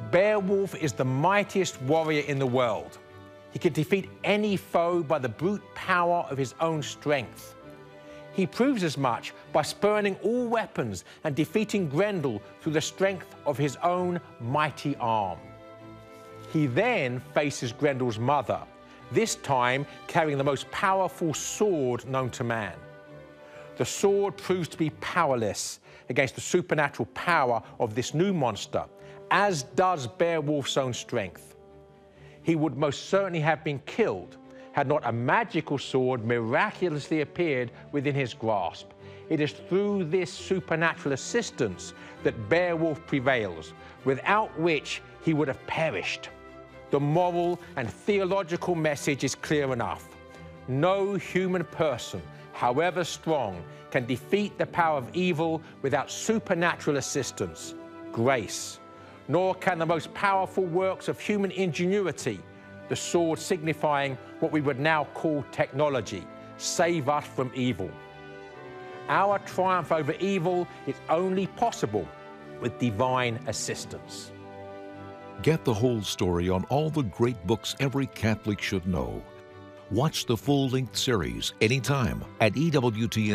Beowulf is the mightiest warrior in the world. He can defeat any foe by the brute power of his own strength. He proves as much by spurning all weapons and defeating Grendel through the strength of his own mighty arm. He then faces Grendel's mother, this time carrying the most powerful sword known to man. The sword proves to be powerless against the supernatural power of this new monster, as does Beowulf's own strength. He would most certainly have been killed had not a magical sword miraculously appeared within his grasp. It is through this supernatural assistance that Beowulf prevails, without which he would have perished. The moral and theological message is clear enough. No human person, however strong, can defeat the power of evil without supernatural assistance, grace. Nor can the most powerful works of human ingenuity, the sword signifying what we would now call technology, save us from evil. Our triumph over evil is only possible with divine assistance. Get the whole story on all the great books every Catholic should know. Watch the full-length series anytime at EWTN.